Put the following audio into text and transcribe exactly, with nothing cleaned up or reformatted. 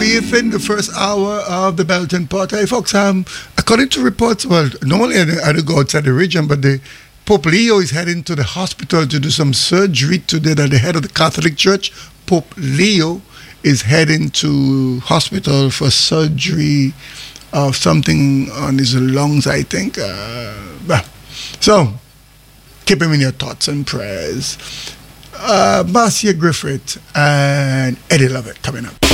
do you think the first hour of the Belton Pot? Hey, folks, um, according to reports, well, normally I don't go outside the region, but the Pope Leo is heading to the hospital to do some surgery today. That the head of the Catholic Church, Pope Leo, is heading to hospital for surgery of something on his lungs, I think. Uh, so, keep him in your thoughts and prayers. Uh, Marcia Griffith and Eddie Lovett coming up.